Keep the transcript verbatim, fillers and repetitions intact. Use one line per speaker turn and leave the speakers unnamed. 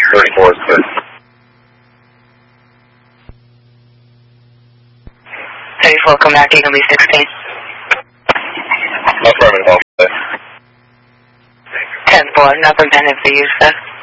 thirty-four is clear.
thirty-four, come back, you can be sixteen.
Affirmative, all clear.
ten four, nothing pending for you, sir.